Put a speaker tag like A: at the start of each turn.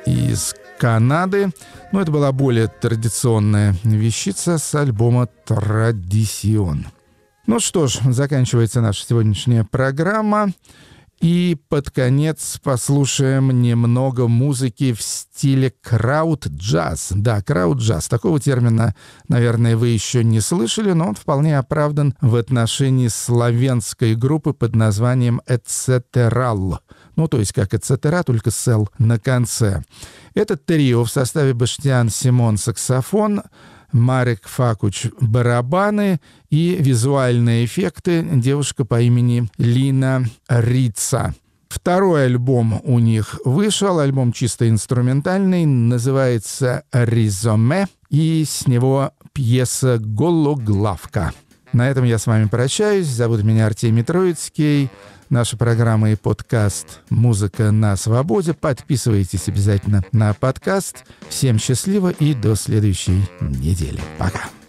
A: из Канады. Но это была более традиционная вещица с альбома «Традисион». Ну что ж, заканчивается наша сегодняшняя программа. И под конец послушаем немного музыки в стиле крауд-джаз. Да, крауд-джаз. Такого термина, наверное, вы еще не слышали, но он вполне оправдан в отношении славянской группы под названием «Эцетерал». Ну, то есть как «Эцетера», только с «л» на конце. Это трио в составе Баштиан Симон саксофон, Марек Факуч барабаны и визуальные эффекты девушка по имени Лина Рица. Второй альбом у них вышел, альбом чисто инструментальный, называется «Ризоме», и с него пьеса «Гологлавка». На этом я с вами прощаюсь. Зовут меня Артемий Троицкий. Наша программа и подкаст «Музыка на свободе». Подписывайтесь обязательно на подкаст. Всем счастливо и до следующей недели. Пока.